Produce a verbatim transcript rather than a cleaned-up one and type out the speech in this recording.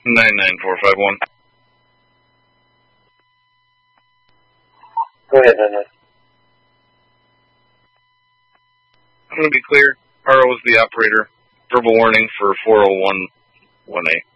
nine nine four five one. Go ahead, nine nine. I'm going to be clear. R O is the operator. Verbal warning for four oh one one A.